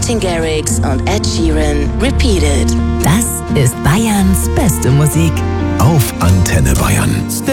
Martin Garrix und Ed Sheeran, Repeated. Das ist Bayerns beste Musik. Auf Antenne Bayern.